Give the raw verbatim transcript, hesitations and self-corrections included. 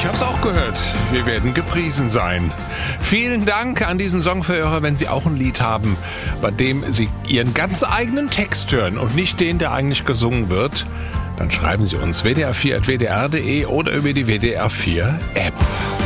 Ich hab's auch gehört. Wir werden gepriesen sein. Vielen Dank an diesen Songverhörer, wenn Sie auch ein Lied haben, bei dem Sie Ihren ganz eigenen Text hören und nicht den, der eigentlich gesungen wird. Dann schreiben Sie uns w d r vier at w d r punkt d e oder über die W D R vier App.